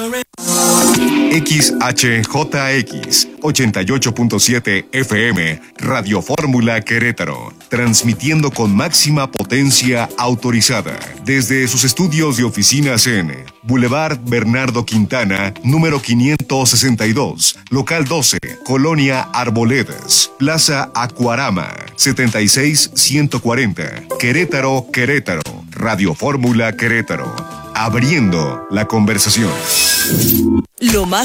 XHJX 88.7 FM Radio Fórmula Querétaro, transmitiendo con máxima potencia autorizada desde sus estudios de oficinas en Boulevard Bernardo Quintana, número 562, local 12, Colonia Arboledas, Plaza Acuarama, 76140, Querétaro, Querétaro. Radio Fórmula Querétaro, abriendo la conversación. Lo más